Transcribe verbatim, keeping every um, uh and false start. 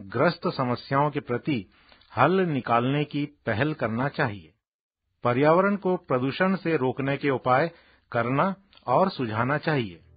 ग्रस्त समस्याओं के प्रति हल निकालने की पहल करना चाहिए। पर्यावरण को प्रदूषण से रोकने के उपाय करना और सुझाना चाहिए।